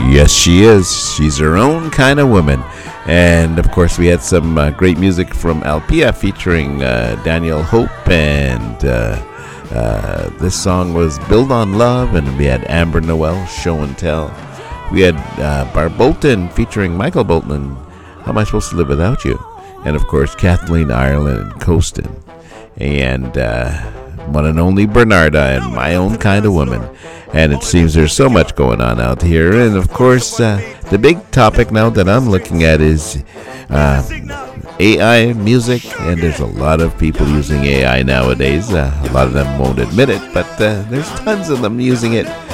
Yes, she is. She's her own kind of woman. And of course, we had some great music from Alpia featuring Daniel Hope, and this song was Build on Love, and we had Amber Noel, Show and Tell. We had Barb Bolton featuring Michael Bolton, How Am I Supposed to Live Without You? And of course, Kathleen Ireland and Coastin'. And one and only Bernarda and My Own Kind of Woman. And it seems there's so much going on out here. And of course, the big topic now that I'm looking at is AI music. And there's a lot of people using AI nowadays. A lot of them won't admit it, but there's tons of them using it